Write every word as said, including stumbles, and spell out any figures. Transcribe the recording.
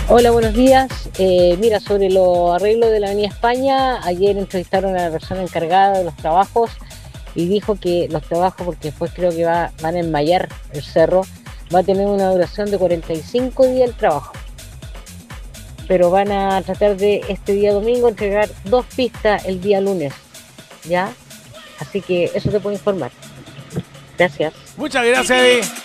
Hola, buenos días. Eh, mira, sobre los arreglos de la Avenida España, ayer entrevistaron a la persona encargada de los trabajos y dijo que los trabajos, porque después creo que va, van a enmayar el cerro, va a tener una duración de cuarenta y cinco días el trabajo, pero van a tratar de este día domingo entregar dos pistas el día lunes, ¿ya? Así que eso te puedo informar. Gracias. Muchas gracias, Eddie.